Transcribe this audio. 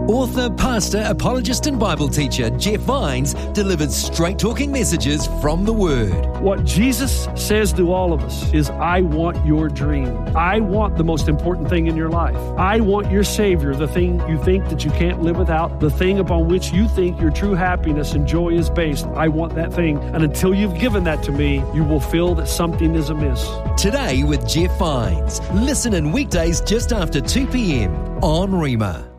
Author, pastor, apologist and Bible teacher Jeff Vines delivers straight-talking messages from the Word. What Jesus says to all of us is, I want your dream. I want the most important thing in your life. I want your Savior, the thing you think that you can't live without, the thing upon which you think your true happiness and joy is based. I want that thing. And until you've given that to me, you will feel that something is amiss. Today with Jeff Vines. Listen in weekdays just after 2 p.m. on Rhema.